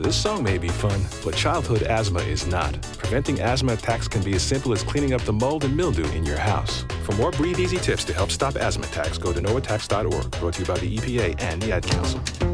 This song may be fun, but childhood asthma is not. Preventing asthma attacks can be as simple as cleaning up the mold and mildew in your house. For more Breathe Easy tips to help stop asthma attacks, go to noattacks.org. Brought to you by the EPA and the Ad Council.